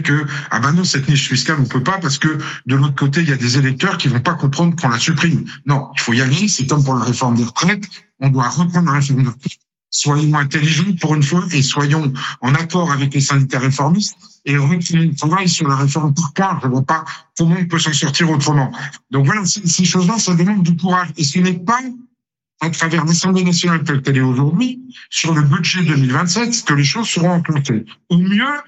que non, cette niche fiscale on peut pas parce que de l'autre côté il y a des électeurs qui vont pas comprendre qu'on la supprime. Non, il faut y aller. C'est comme pour la réforme des retraites. On doit reprendre la réforme des retraites. Soyons intelligents pour une fois et soyons en accord avec les syndicats réformistes et reprendre le travail sur la réforme par point. Je ne vois pas comment on peut s'en sortir autrement. Donc voilà, ces choses-là, ça demande du courage. Et ce n'est pas à travers l'Assemblée nationale telle qu'elle est aujourd'hui, sur le budget 2027, que les choses seront enclenchées. Au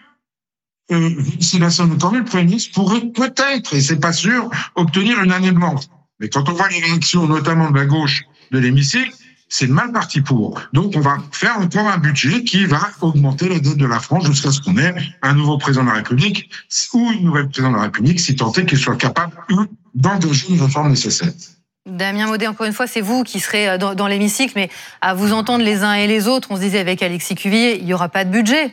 mieux, si l'Assemblée nationale, le Premier ministre pourrait peut-être, et c'est pas sûr, obtenir une année blanche. Mais quand on voit les réactions, notamment de la gauche de l'hémicycle, c'est mal parti pour. Donc, on va faire encore un budget qui va augmenter la dette de la France jusqu'à ce qu'on ait un nouveau président de la République ou une nouvelle présidente de la République, si tant est qu'il soit capable, eux, d'engager une réforme nécessaire. Damien Maudet, encore une fois, c'est vous qui serez dans l'hémicycle, mais à vous entendre les uns et les autres, on se disait avec Alexis Cuvillier, il n'y aura pas de budget.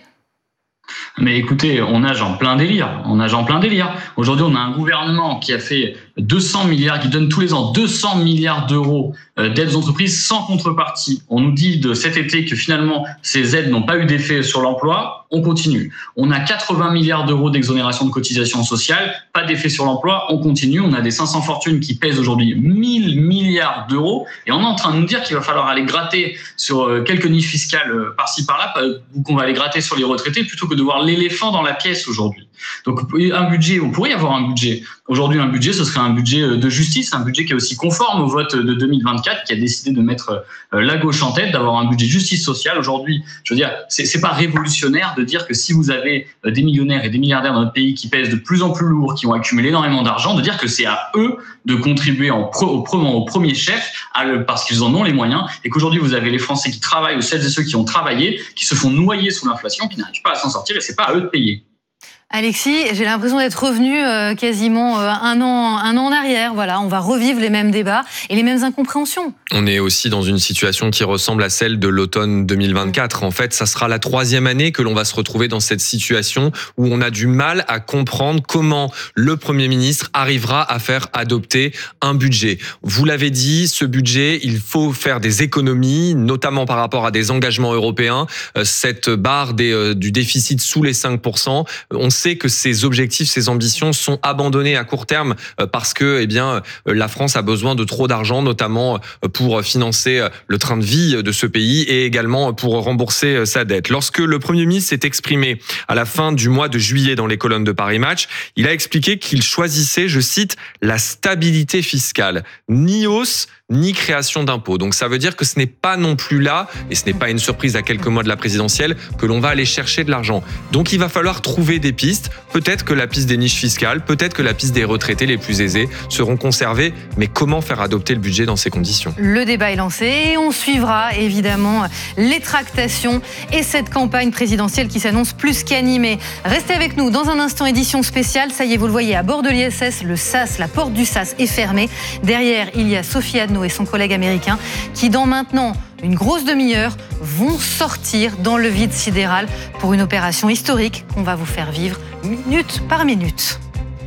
Mais écoutez, on nage en plein délire. Aujourd'hui, on a un gouvernement qui a fait 200 milliards, qui donne tous les ans 200 milliards d'euros d'aides aux entreprises sans contrepartie. On nous dit de cet été que finalement, ces aides n'ont pas eu d'effet sur l'emploi. On continue. On a 80 milliards d'euros d'exonération de cotisations sociales, pas d'effet sur l'emploi. On continue. On a des 500 fortunes qui pèsent aujourd'hui 1000 milliards d'euros. Et on est en train de nous dire qu'il va falloir aller gratter sur quelques niches fiscales par-ci par-là, ou qu'on va aller gratter sur les retraités plutôt que de voir l'éléphant dans la pièce aujourd'hui. Donc un budget, on pourrait y avoir un budget. Aujourd'hui, un budget, ce serait un budget de justice, un budget qui est aussi conforme au vote de 2024, qui a décidé de mettre la gauche en tête, d'avoir un budget de justice sociale. Aujourd'hui, je veux dire, c'est pas révolutionnaire de dire que si vous avez des millionnaires et des milliardaires dans notre pays qui pèsent de plus en plus lourd, qui ont accumulé énormément d'argent, de dire que c'est à eux de contribuer au premier chef, parce qu'ils en ont les moyens, et qu'aujourd'hui vous avez les Français qui travaillent, ou celles et ceux qui ont travaillé, qui se font noyer sous l'inflation, qui n'arrivent pas à s'en sortir, et c'est pas à eux de payer. Alexis, j'ai l'impression d'être revenu quasiment un an en arrière. Voilà, on va revivre les mêmes débats et les mêmes incompréhensions. On est aussi dans une situation qui ressemble à celle de l'automne 2024. En fait, ça sera la 3e année que l'on va se retrouver dans cette situation où on a du mal à comprendre comment le Premier ministre arrivera à faire adopter un budget. Vous l'avez dit, ce budget, il faut faire des économies, notamment par rapport à des engagements européens. Cette barre du déficit sous les 5%, on sait que ces objectifs, ces ambitions sont abandonnés à court terme parce que la France a besoin de trop d'argent, notamment pour financer le train de vie de ce pays et également pour rembourser sa dette. Lorsque le Premier ministre s'est exprimé à la fin du mois de juillet dans les colonnes de Paris Match, il a expliqué qu'il choisissait, je cite, la stabilité fiscale. Ni hausse, ni création d'impôts. Donc ça veut dire que ce n'est pas non plus là, et ce n'est pas une surprise à quelques mois de la présidentielle, que l'on va aller chercher de l'argent. Donc il va falloir trouver des pistes. Peut-être que la piste des niches fiscales, peut-être que la piste des retraités les plus aisés seront conservées, mais comment faire adopter le budget dans ces conditions ? Le débat est lancé et on suivra évidemment les tractations et cette campagne présidentielle qui s'annonce plus qu'animée. Restez avec nous dans un instant, édition spéciale. Ça y est, vous le voyez, à bord de l'ISS, le SAS, la porte du SAS est fermée. Derrière, il y a Sophie Adno et son collègue américain qui, dans maintenant une grosse demi-heure, vont sortir dans le vide sidéral pour une opération historique qu'on va vous faire vivre minute par minute.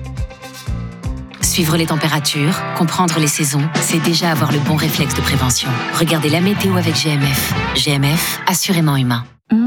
Suivre les températures, comprendre les saisons, c'est déjà avoir le bon réflexe de prévention. Regardez la météo avec GMF. GMF, assurément humain.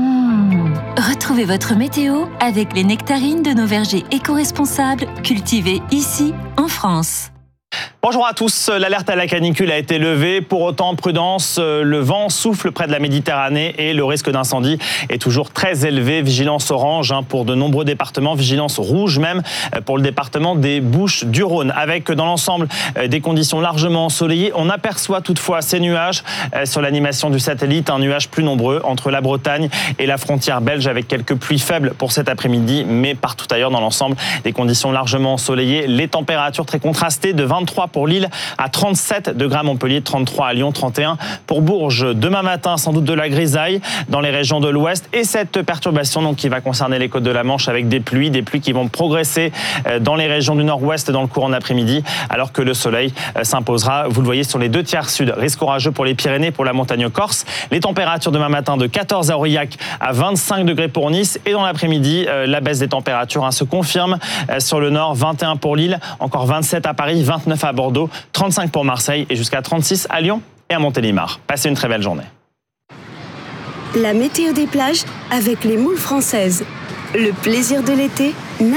Retrouvez votre météo avec les nectarines de nos vergers éco-responsables cultivés ici, en France. Bonjour à tous, l'alerte à la canicule a été levée. Pour autant, prudence, le vent souffle près de la Méditerranée et le risque d'incendie est toujours très élevé. Vigilance orange pour de nombreux départements, vigilance rouge même pour le département des Bouches-du-Rhône. Avec dans l'ensemble des conditions largement ensoleillées, on aperçoit toutefois ces nuages sur l'animation du satellite, un nuage plus nombreux entre la Bretagne et la frontière belge avec quelques pluies faibles pour cet après-midi, mais partout ailleurs dans l'ensemble des conditions largement ensoleillées. Les températures très contrastées de 23 pour Lille, à 37 degrés à Montpellier, 33 à Lyon, 31 pour Bourges. Demain matin, sans doute de la grisaille dans les régions de l'Ouest et cette perturbation donc, qui va concerner les côtes de la Manche avec des pluies qui vont progresser dans les régions du Nord-Ouest dans le courant d'après-midi, alors que le soleil s'imposera, vous le voyez, sur les 2 tiers sud. Risque orageux pour les Pyrénées, pour la montagne corse. Les températures demain matin de 14 à Aurillac, à 25 degrés pour Nice et dans l'après-midi, la baisse des températures se confirme sur le nord, 21 pour Lille, encore 27 à Paris, 29 à Bordeaux, 35 pour Marseille et jusqu'à 36 à Lyon et à Montélimar. Passez une très belle journée. La météo des plages avec les moules françaises. Le plaisir de l'été